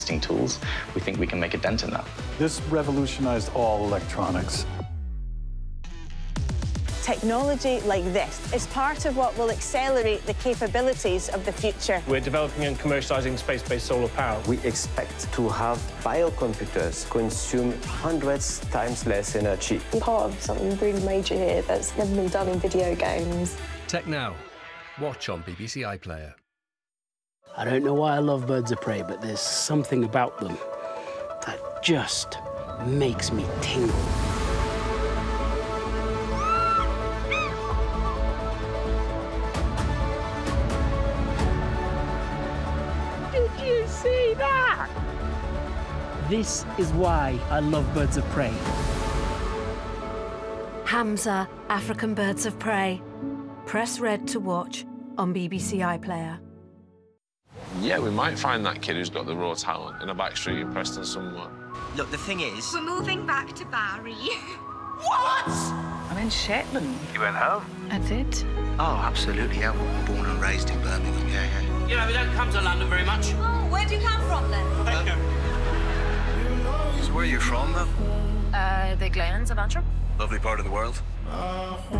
tools, we think we can make a dent in that. This revolutionized all electronics. Technology like this is part of what will accelerate the capabilities of the future. We're developing and commercializing space-based solar power. We expect to have biocomputers consume hundreds times less energy. I'm part of something really major here that's never been done in video games. Tech Now. Watch on BBC iPlayer. I don't know why I love Birds of Prey, but there's something about them that just makes me tingle. Did you see that? This is why I love Birds of Prey. Hamza, African Birds of Prey. Press red to watch on BBC iPlayer. Yeah, we might find that kid who's got the raw talent in a back street in Preston somewhere. Look, the thing is... We're moving back to Barry. What? I'm in Shetland. You went home? I did. Oh, absolutely, yeah. Born and raised in Birmingham, yeah. You know, we don't come to London very much. Oh, where do you come from, then? So where are you from, though? The Glens of Antrim. Lovely part of the world.